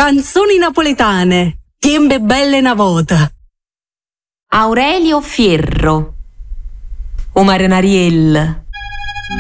Canzoni napoletane. Tiembe belle na vota. Aurelio Fierro. O Marinariel.